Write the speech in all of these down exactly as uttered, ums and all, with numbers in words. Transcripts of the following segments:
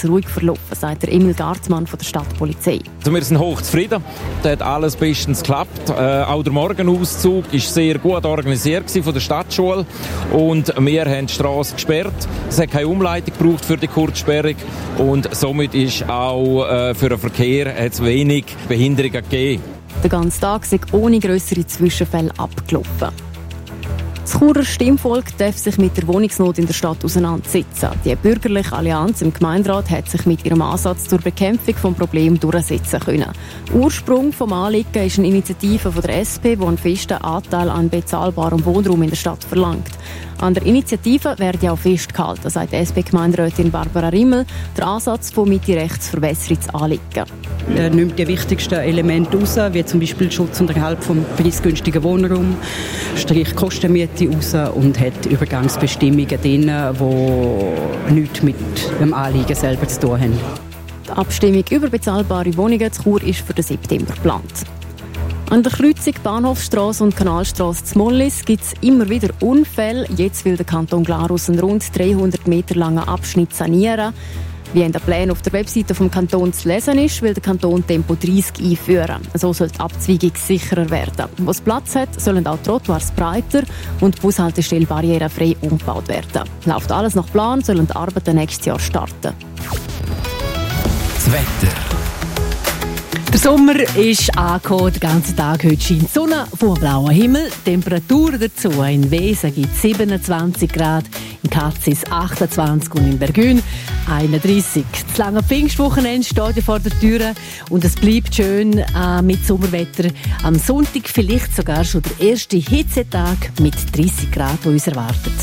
alles ruhig verlaufen, sagt der Emil Gartmann von der Stadtpolizei. Also wir sind hochzufrieden. Da hat alles bestens geklappt. Äh, auch der Morgenauszug war sehr gut organisiert von der Stadtschule. Und wir haben die Strasse gesperrt. Es hat keine Umleitung gebraucht für die Kurzsperrung. Und somit ist auch äh, für den Verkehr hat's wenig Behinderungen gegeben. Der ganze Tag ist ohne grössere Zwischenfälle abgelaufen. Das Churer Stimmvolk darf sich mit der Wohnungsnot in der Stadt auseinandersetzen. Die bürgerliche Allianz im Gemeinderat hat sich mit ihrem Ansatz zur Bekämpfung des Problems durchsetzen können. Ursprung des Anliegens ist eine Initiative von der S P, die einen festen Anteil an bezahlbarem Wohnraum in der Stadt verlangt. An der Initiative werde auch festgehalten, sagt S P-Gemeinderätin Barbara Rimmel. Der Ansatz von Mitte-Rechts verbessert das Anliegen. Er nimmt die wichtigsten Elemente raus, wie zum Beispiel Schutz und Erhalt vom preisgünstigen Wohnraum, streicht Kostenmiete raus und hat Übergangsbestimmungen drin, die nichts mit dem Anliegen selber zu tun haben. Die Abstimmung über bezahlbare Wohnungen zu Chur ist für den September geplant. An der Kreuzung Bahnhofstrasse und Kanalstrasse zu Mollis gibt es immer wieder Unfälle. Jetzt will der Kanton Glarus einen rund dreihundert Meter langen Abschnitt sanieren. Wie in den Plänen auf der Webseite des Kantons zu lesen ist, will der Kanton Tempo dreissig einführen. So soll die Abzweigung sicherer werden. Wo es Platz hat, sollen auch Trottoirs breiter und die Bushaltestelle barrierefrei umgebaut werden. Läuft alles nach Plan, sollen die Arbeiten nächstes Jahr starten. Das Wetter. Der Sommer ist angekommen, den ganzen Tag heute scheint die Sonne vom blauen Himmel. Die Temperatur dazu in Wesen gibt siebenundzwanzig Grad, in Katzis achtundzwanzig und in Bergün einunddreissig. Das lange Pfingstwochenende steht ja vor der Tür und es bleibt schön äh, mit Sommerwetter. Am Sonntag vielleicht sogar schon der erste Hitzetag mit dreißig Grad, der uns erwartet.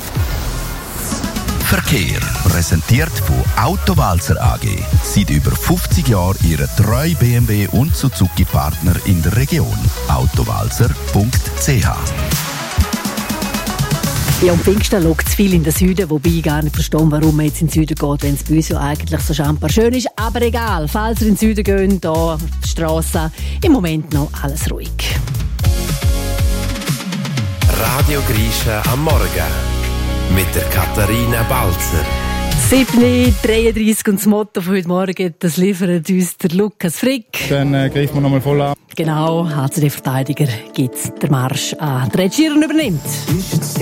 Verkehr präsentiert von Autowalzer A G. Seit über fünfzig Jahren Ihre treue B M W und Suzuki-Partner in der Region. autowalzer punkt c h. Ja, am Pfingsten schaut es viel in den Süden, wobei ich gar nicht verstehe, warum man jetzt in den Süden geht, wenn es bei uns ja eigentlich so schambar schön ist. Aber egal, falls ihr in den Süden geht, hier auf die Strasse, im Moment noch alles ruhig. Radio Grisha am Morgen mit der Katharina Balzer. sieben Uhr dreiunddreißig und das Motto von heute Morgen, das liefert uns der Lukas Frick. Dann äh, greifen wir nochmal voll an. Genau, H C D-Verteidiger gibt der Marsch an. Der Ed Sheeran übernimmt.